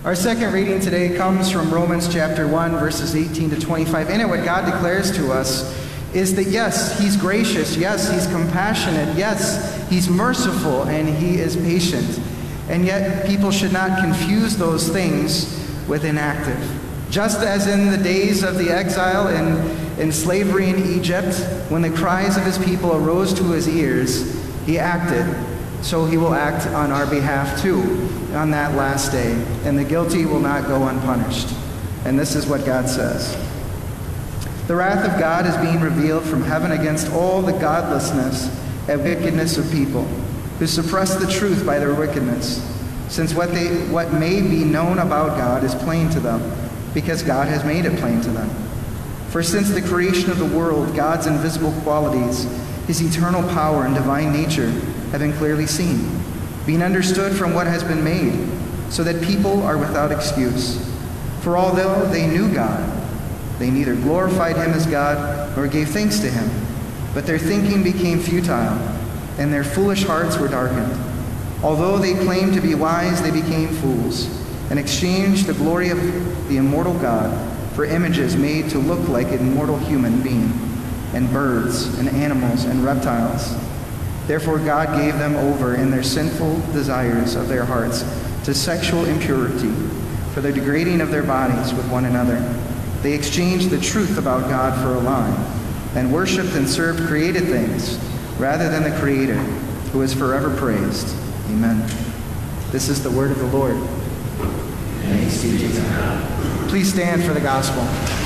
Our second reading today comes from Romans chapter 1, verses 18 to 25. In it, what God declares to us is that yes, he's gracious, yes, he's compassionate, yes, he's merciful, and he is patient. And yet, people should not confuse those things with inactive. Just as in the days of the exile and slavery in Egypt, when the cries of his people arose to his ears, he acted. So he will act on our behalf too on that last day, and the guilty will not go unpunished. And this is what God says. The wrath of God is being revealed from heaven against all the godlessness and wickedness of people, who suppress the truth by their wickedness, since what may be known about God is plain to them, because God has made it plain to them. For since the creation of the world, God's invisible qualities, his eternal power and divine nature, have been clearly seen, being understood from what has been made, so that people are without excuse. For although they knew God, they neither glorified him as God nor gave thanks to him, but their thinking became futile, and their foolish hearts were darkened. Although they claimed to be wise, they became fools, and exchanged the glory of the immortal God for images made to look like an immortal human being, and birds, and animals, and reptiles. Therefore God gave them over in their sinful desires of their hearts to sexual impurity, for the degrading of their bodies with one another. They exchanged the truth about God for a lie, and worshipped and served created things rather than the Creator, who is forever praised. Amen. This is the word of the Lord. Thanks be to God. Please stand for the gospel.